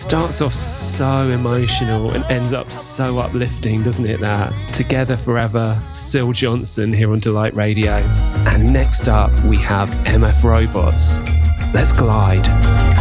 Starts off so emotional and ends up so uplifting, doesn't it, that? Together Forever, Syl Johnson here on Delight Radio. And next up, we have MF Robots. Let's glide.